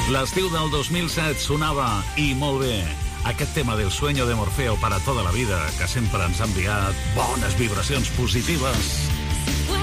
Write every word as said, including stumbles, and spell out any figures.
L'estiu del dos mil set sonava i molt bé. Aquest tema del sueño de Morfeo para toda la vida, que sempre ens ha enviat bones vibracions positives.